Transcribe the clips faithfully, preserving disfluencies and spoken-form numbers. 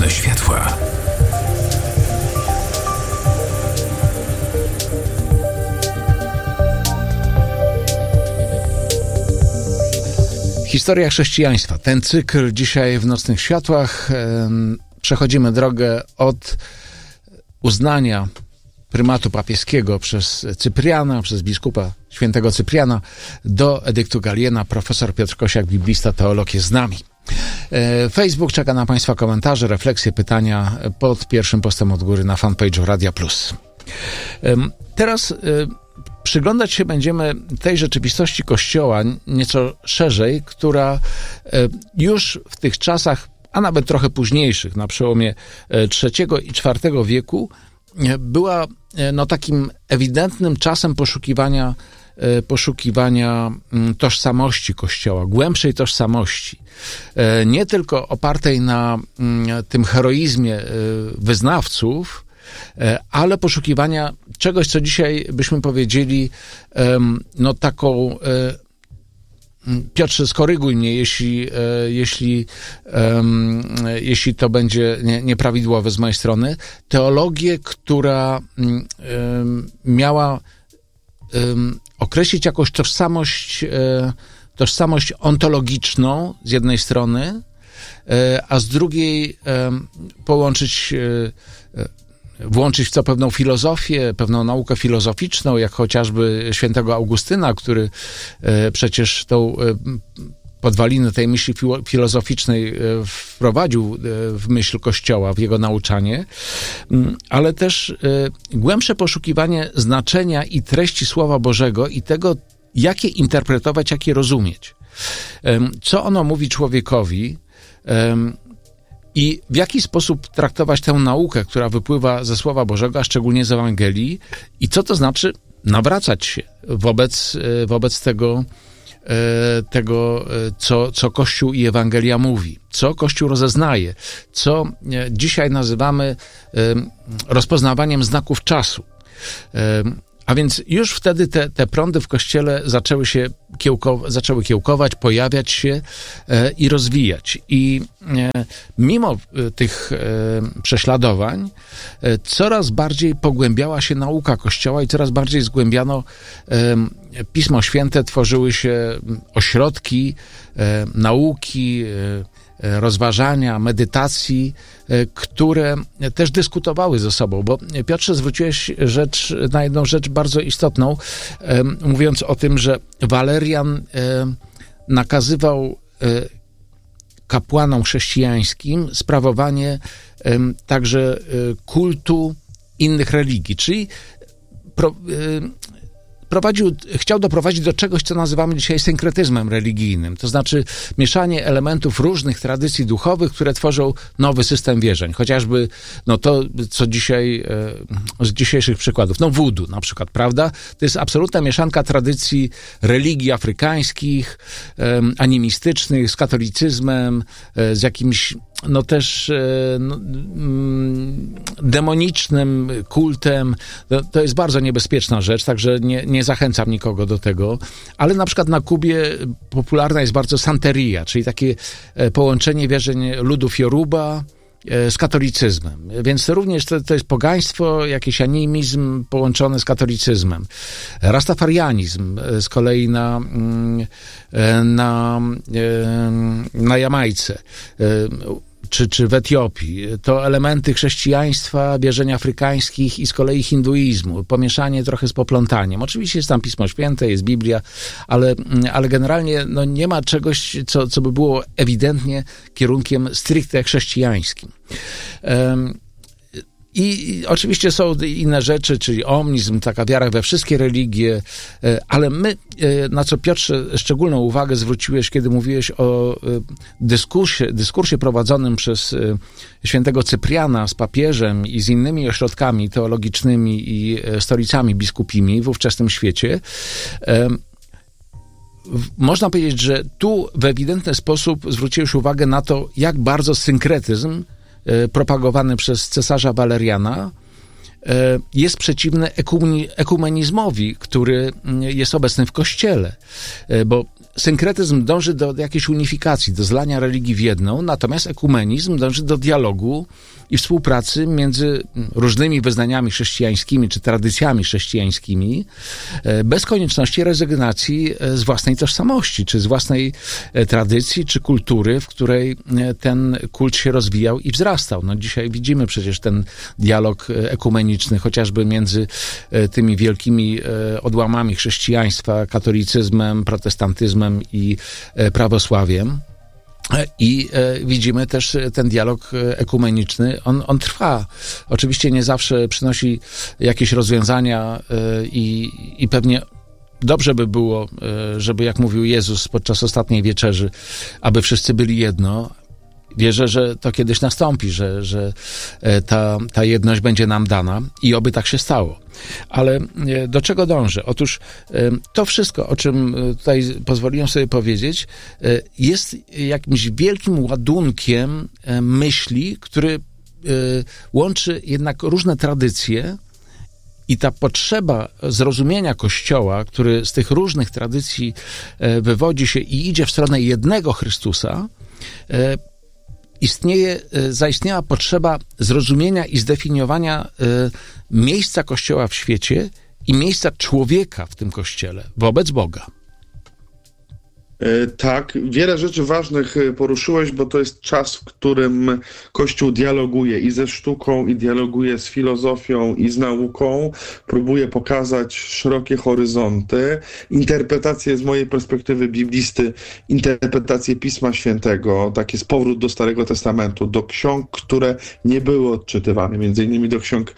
Nocne światła. Historia chrześcijaństwa. Ten cykl dzisiaj w Nocnych Światłach. Przechodzimy drogę od uznania prymatu papieskiego przez Cypriana, przez biskupa świętego Cypriana do edyktu Galiena. Profesor Piotr Kosiak, biblista, teolog jest z nami. Facebook czeka na Państwa komentarze, refleksje, pytania pod pierwszym postem od góry na fanpage'u Radia Plus. Teraz przyglądać się będziemy tej rzeczywistości Kościoła nieco szerzej, która już w tych czasach, a nawet trochę późniejszych, na przełomie trzeciego i czwartego wieku, była no, takim ewidentnym czasem poszukiwania, poszukiwania tożsamości Kościoła, głębszej tożsamości. Nie tylko opartej na tym heroizmie wyznawców, ale poszukiwania czegoś, co dzisiaj byśmy powiedzieli, no taką, Piotrze, skoryguj mnie, jeśli, jeśli, jeśli to będzie nieprawidłowe z mojej strony, teologię, która miała określić jakąś tożsamość, tożsamość ontologiczną z jednej strony, a z drugiej połączyć, włączyć w to pewną filozofię, pewną naukę filozoficzną, jak chociażby świętego Augustyna, który przecież tą podwalinę tej myśli filozoficznej wprowadził w myśl Kościoła, w jego nauczanie, ale też głębsze poszukiwanie znaczenia i treści Słowa Bożego i tego, jak je interpretować, jak je rozumieć. Co ono mówi człowiekowi i w jaki sposób traktować tę naukę, która wypływa ze Słowa Bożego, a szczególnie z Ewangelii, i co to znaczy nawracać się wobec, wobec tego, tego co, co Kościół i Ewangelia mówi, co Kościół rozeznaje, co dzisiaj nazywamy rozpoznawaniem znaków czasu. A więc już wtedy te, te prądy w Kościele zaczęły się kiełko, zaczęły kiełkować, pojawiać się e, i rozwijać. I e, mimo e, tych e, prześladowań e, coraz bardziej pogłębiała się nauka Kościoła i coraz bardziej zgłębiano e, Pismo Święte, tworzyły się ośrodki e, nauki, e, rozważania, medytacji, które też dyskutowały ze sobą, bo Piotrze, zwróciłeś rzecz, na jedną rzecz bardzo istotną, mówiąc o tym, że Walerian nakazywał kapłanom chrześcijańskim sprawowanie także kultu innych religii, czyli pro, Prowadził, chciał doprowadzić do czegoś, co nazywamy dzisiaj synkretyzmem religijnym, to znaczy mieszanie elementów różnych tradycji duchowych, które tworzą nowy system wierzeń. Chociażby no to, co dzisiaj, z dzisiejszych przykładów, no voodoo na przykład, prawda? To jest absolutna mieszanka tradycji religii afrykańskich, animistycznych, z katolicyzmem, z jakimś no też no, demonicznym kultem. To, to jest bardzo niebezpieczna rzecz, także nie, nie zachęcam nikogo do tego. Ale na przykład na Kubie popularna jest bardzo santeria, czyli takie połączenie wierzeń ludów Yoruba z katolicyzmem. Więc również to, to jest pogaństwo, jakiś animizm połączony z katolicyzmem. Rastafarianizm z kolei na, na, na Jamajce czy, czy w Etiopii. To elementy chrześcijaństwa, wierzeń afrykańskich i z kolei hinduizmu. Pomieszanie trochę z poplątaniem. Oczywiście jest tam Pismo Święte, jest Biblia, ale, ale generalnie no, nie ma czegoś, co, co by było ewidentnie kierunkiem stricte chrześcijańskim. Um, I oczywiście są inne rzeczy, czyli omnizm, taka wiara we wszystkie religie, ale my, na co Piotrze szczególną uwagę zwróciłeś, kiedy mówiłeś o dyskursie, dyskursie prowadzonym przez świętego Cypriana z papieżem i z innymi ośrodkami teologicznymi i stolicami biskupimi w ówczesnym świecie, można powiedzieć, że tu w ewidentny sposób zwróciłeś uwagę na to, jak bardzo synkretyzm propagowany przez cesarza Waleriana jest przeciwny ekumenizmowi, który jest obecny w Kościele. Bo synkretyzm dąży do jakiejś unifikacji, do zlania religii w jedną, natomiast ekumenizm dąży do dialogu i współpracy między różnymi wyznaniami chrześcijańskimi czy tradycjami chrześcijańskimi, bez konieczności rezygnacji z własnej tożsamości, czy z własnej tradycji, czy kultury, w której ten kult się rozwijał i wzrastał. No dzisiaj widzimy przecież ten dialog ekumeniczny, chociażby między tymi wielkimi odłamami chrześcijaństwa, katolicyzmem, protestantyzmem i prawosławiem. I widzimy też ten dialog ekumeniczny, on, on trwa. Oczywiście nie zawsze przynosi jakieś rozwiązania i, i pewnie dobrze by było, żeby, jak mówił Jezus podczas ostatniej wieczerzy, aby wszyscy byli jedno. Wierzę, że to kiedyś nastąpi, że, że ta, ta jedność będzie nam dana i oby tak się stało. Ale do czego dążę? Otóż to wszystko, o czym tutaj pozwoliłem sobie powiedzieć, jest jakimś wielkim ładunkiem myśli, który łączy jednak różne tradycje i ta potrzeba zrozumienia Kościoła, który z tych różnych tradycji wywodzi się i idzie w stronę jednego Chrystusa, istnieje, zaistniała potrzeba zrozumienia i zdefiniowania miejsca Kościoła w świecie i miejsca człowieka w tym Kościele wobec Boga. Tak, wiele rzeczy ważnych poruszyłeś, bo to jest czas, w którym Kościół dialoguje i ze sztuką, i dialoguje z filozofią, i z nauką, próbuje pokazać szerokie horyzonty, interpretacje z mojej perspektywy biblisty, interpretacje Pisma Świętego, tak jest powrót do Starego Testamentu, do ksiąg, które nie były odczytywane, między innymi do ksiąg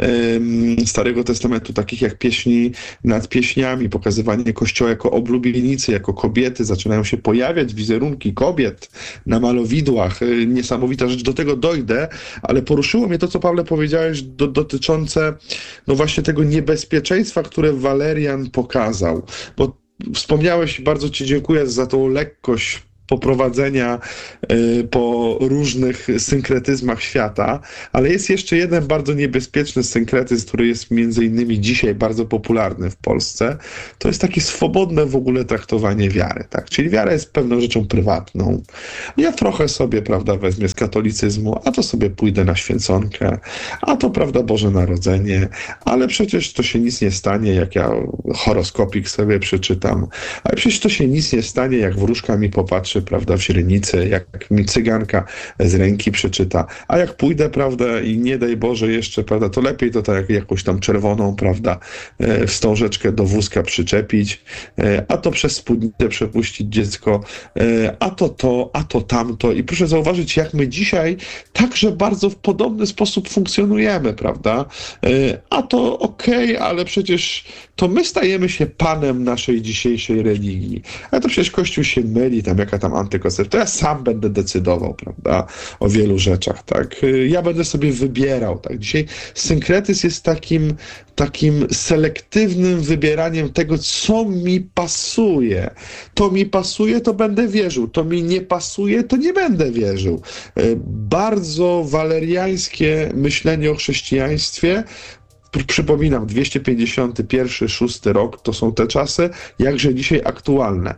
um, Starego Testamentu, takich jak Pieśni nad pieśniami, pokazywanie Kościoła jako oblubienicy, jako kobiety, zaczynają się pojawiać wizerunki kobiet na malowidłach. Niesamowita rzecz, do tego dojdę, ale poruszyło mnie to, co Pawle powiedziałeś, do, dotyczące no właśnie tego niebezpieczeństwa, które Walerian pokazał. Bo wspomniałeś, bardzo Ci dziękuję za tą lekkość poprowadzenia y, po różnych synkretyzmach świata, ale jest jeszcze jeden bardzo niebezpieczny synkretyzm, który jest między innymi dzisiaj bardzo popularny w Polsce. To jest takie swobodne w ogóle traktowanie wiary, tak? Czyli wiara jest pewną rzeczą prywatną. Ja trochę sobie, prawda, wezmę z katolicyzmu, a to sobie pójdę na święconkę, a to, prawda, Boże Narodzenie, ale przecież to się nic nie stanie, jak ja horoskopik sobie przeczytam, ale przecież to się nic nie stanie, jak wróżka mi popatrzy, prawda, w źrenicy, jak mi cyganka z ręki przeczyta, a jak pójdę, prawda, i nie daj Boże jeszcze, prawda, to lepiej to tak jakąś tam czerwoną, prawda, wstążeczkę do wózka przyczepić, a to przez spódnicę przepuścić dziecko, a to to, a to tamto. I proszę zauważyć, jak my dzisiaj także bardzo w podobny sposób funkcjonujemy, prawda, a to okej, okay, ale przecież to my stajemy się panem naszej dzisiejszej religii, ale to przecież Kościół się myli, tam jaka tam antykoncepcja, to ja sam będę decydował, prawda, o wielu rzeczach, tak. Ja będę sobie wybierał, tak. Dzisiaj synkretyzm jest takim, takim selektywnym wybieraniem tego, co mi pasuje. To mi pasuje, to będę wierzył. To mi nie pasuje, to nie będę wierzył. Bardzo waleriańskie myślenie o chrześcijaństwie. Przypominam, dwieście pięćdziesiąty pierwszy, szósty rok, to są te czasy, jakże dzisiaj aktualne.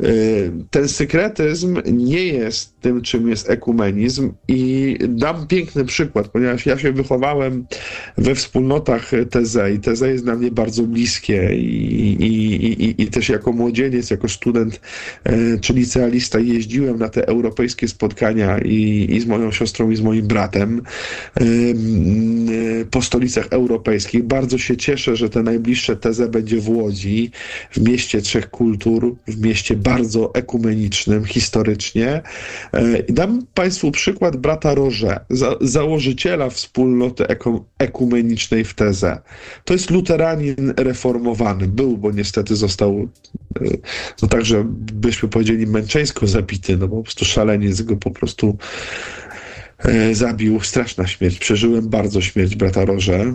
Ten synkretyzm nie jest tym, czym jest ekumenizm i dam piękny przykład, ponieważ ja się wychowałem we wspólnotach T Z i T Z jest dla mnie bardzo bliskie i, i, i, i też jako młodzieniec, jako student czy licealista jeździłem na te europejskie spotkania i, i z moją siostrą i z moim bratem po stolicach europejskich. Bardzo się cieszę, że te najbliższe T Z będzie w Łodzi, w mieście trzech kultur, w mieście bardzo ekumenicznym, historycznie. I dam Państwu przykład brata Roger, za, założyciela wspólnoty eku, ekumenicznej w T Z. To jest luteranin reformowany. Był, bo niestety został, no także byśmy powiedzieli, męczeńsko zabity, no bo po prostu szaleniec go po prostu zabił. Straszna śmierć. Przeżyłem bardzo śmierć brata Roger.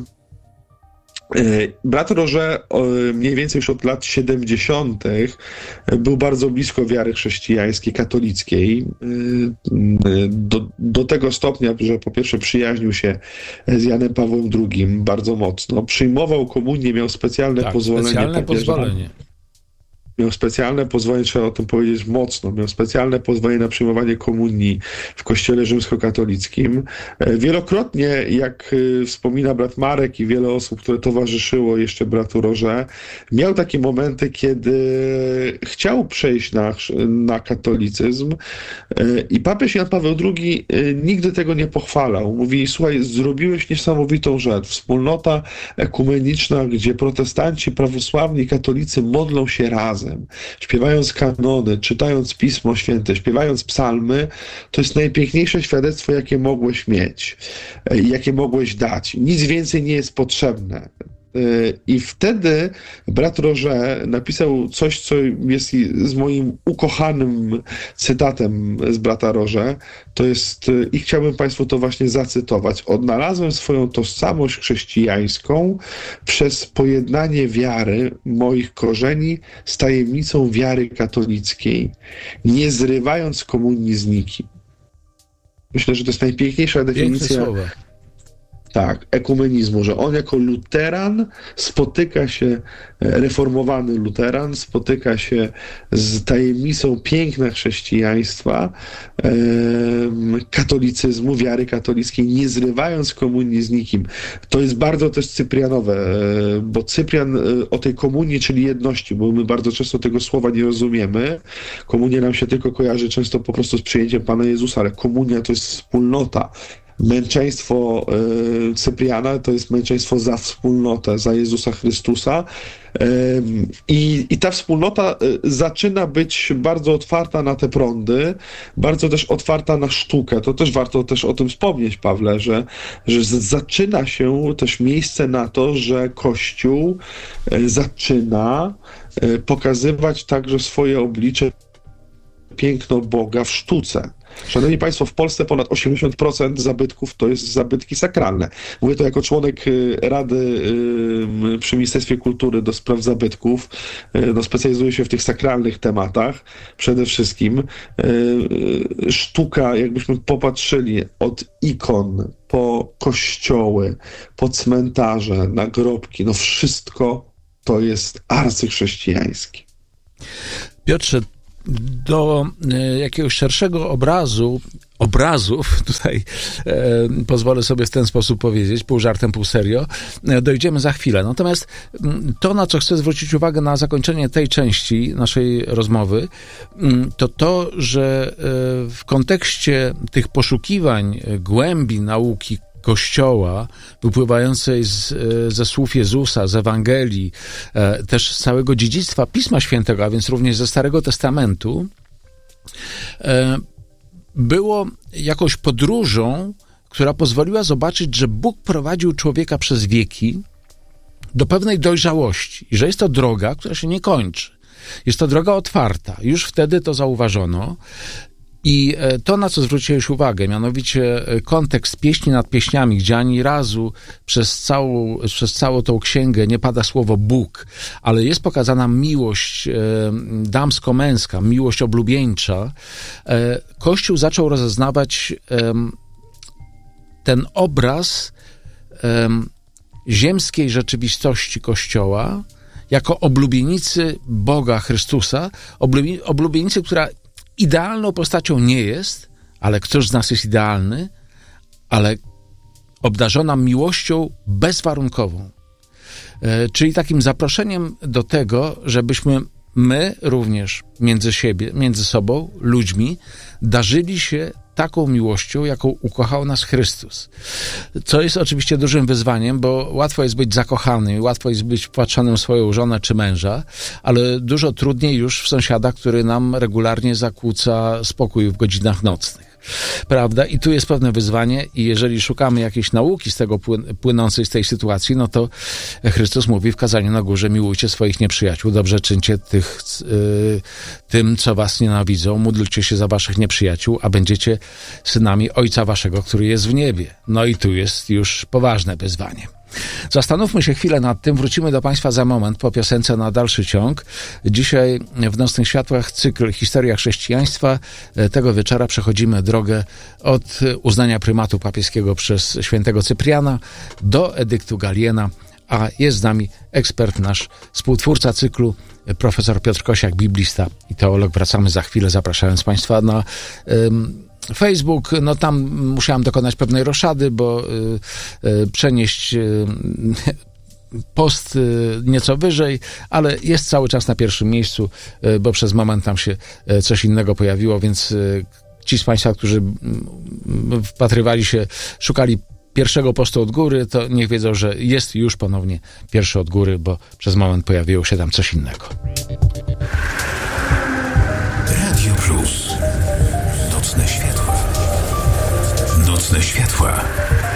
Brat Roger mniej więcej już od lat siedemdziesiątych był bardzo blisko wiary chrześcijańskiej, katolickiej. Do, do tego stopnia, że po pierwsze przyjaźnił się z Janem Pawłem drugim bardzo mocno. Przyjmował komunię, miał specjalne tak, pozwolenie. Specjalne pozwolenie. miał specjalne pozwolenie, trzeba o tym powiedzieć mocno, miał specjalne pozwolenie na przyjmowanie komunii w kościele rzymskokatolickim. Wielokrotnie, jak wspomina brat Marek i wiele osób, które towarzyszyło jeszcze bratu Roże, miał takie momenty, kiedy chciał przejść na, na katolicyzm i papież Jan Paweł drugi nigdy tego nie pochwalał. Mówi, słuchaj, zrobiłeś niesamowitą rzecz. Wspólnota ekumeniczna, gdzie protestanci, prawosławni i katolicy modlą się razem. Śpiewając kanony, czytając Pismo Święte, śpiewając psalmy, to jest najpiękniejsze świadectwo, jakie mogłeś mieć, jakie mogłeś dać. Nic więcej nie jest potrzebne. I wtedy brat Roże napisał coś, co jest z moim ukochanym cytatem z brata Roże. To jest, i chciałbym Państwu to właśnie zacytować. Odnalazłem swoją tożsamość chrześcijańską przez pojednanie wiary moich korzeni z tajemnicą wiary katolickiej, nie zrywając komunii z nikim. Myślę, że to jest najpiękniejsza definicja. Tak, ekumenizmu, że on jako luteran spotyka się, reformowany luteran, spotyka się z tajemnicą piękna chrześcijaństwa, e, katolicyzmu, wiary katolickiej, nie zrywając komunii z nikim. To jest bardzo też cyprianowe, e, bo Cyprian e, o tej komunii, czyli jedności, bo my bardzo często tego słowa nie rozumiemy. Komunia nam się tylko kojarzy często po prostu z przyjęciem Pana Jezusa, ale komunia to jest wspólnota. Męczeństwo y, Cypriana to jest męczeństwo za wspólnotę, za Jezusa Chrystusa. Y, i, I ta wspólnota y, zaczyna być bardzo otwarta na te prądy, bardzo też otwarta na sztukę. To też warto też o tym wspomnieć, Pawle, że, że z, zaczyna się też miejsce na to, że Kościół y, zaczyna y, pokazywać także swoje oblicze, piękno Boga w sztuce. Szanowni Państwo, w Polsce ponad osiemdziesiąt procent zabytków to jest zabytki sakralne. Mówię to jako członek Rady przy Ministerstwie Kultury do spraw zabytków. No, specjalizuję się w tych sakralnych tematach. Przede wszystkim sztuka, jakbyśmy popatrzyli od ikon po kościoły, po cmentarze, nagrobki, no wszystko to jest arcychrześcijańskie. Piotrze, do jakiegoś szerszego obrazu, obrazów, tutaj e, pozwolę sobie w ten sposób powiedzieć, pół żartem, pół serio, e, dojdziemy za chwilę. Natomiast to, na co chcę zwrócić uwagę na zakończenie tej części naszej rozmowy, to to, że e, w kontekście tych poszukiwań głębi nauki Kościoła, wypływającej z, ze słów Jezusa, z Ewangelii, e, też z całego dziedzictwa Pisma Świętego, a więc również ze Starego Testamentu, e, było jakąś podróżą, która pozwoliła zobaczyć, że Bóg prowadził człowieka przez wieki do pewnej dojrzałości i że jest to droga, która się nie kończy. Jest to droga otwarta. Już wtedy to zauważono. I to, na co zwróciłeś uwagę, mianowicie kontekst pieśni nad pieśniami, gdzie ani razu przez całą, przez całą tą księgę nie pada słowo Bóg, ale jest pokazana miłość e, damsko-męska, miłość oblubieńcza. E, Kościół zaczął rozeznawać e, ten obraz e, ziemskiej rzeczywistości Kościoła jako oblubienicy Boga Chrystusa, oblubienicy, która idealną postacią nie jest, ale któż z nas jest idealny, ale obdarzona miłością bezwarunkową. E, czyli takim zaproszeniem do tego, żebyśmy my również między siebie, między sobą, ludźmi, darzyli się taką miłością, jaką ukochał nas Chrystus. Co jest oczywiście dużym wyzwaniem, bo łatwo jest być zakochanym, łatwo jest być wpatrzonym w swoją żonę czy męża, ale dużo trudniej już w sąsiada, który nam regularnie zakłóca spokój w godzinach nocnych. Prawda? I tu jest pewne wyzwanie i jeżeli szukamy jakiejś nauki z tego płynącej z tej sytuacji, no to Chrystus mówi w kazaniu na górze: miłujcie swoich nieprzyjaciół, dobrze czyńcie tych, y, tym, co was nienawidzą, módlcie się za waszych nieprzyjaciół, a będziecie synami Ojca waszego, który jest w niebie. No i tu jest już poważne wyzwanie. Zastanówmy się chwilę nad tym, wrócimy do Państwa za moment po piosence na dalszy ciąg. Dzisiaj w Nocnych Światłach cykl Historia Chrześcijaństwa. Tego wieczora przechodzimy drogę od uznania prymatu papieskiego przez świętego Cypriana do edyktu Galiena, a jest z nami ekspert, nasz współtwórca cyklu, profesor Piotr Kosiak, biblista i teolog. Wracamy za chwilę, zapraszając Państwa na um, Facebook. No tam musiałem dokonać pewnej roszady, bo y, y, przenieść y, post nieco wyżej, ale jest cały czas na pierwszym miejscu, bo przez moment tam się coś innego pojawiło, więc ci z Państwa, którzy wpatrywali się, szukali pierwszego postu od góry, to niech wiedzą, że jest już ponownie pierwszy od góry, bo przez moment pojawiło się tam coś innego. Radio Plus. Nocne światła. Nocne światła.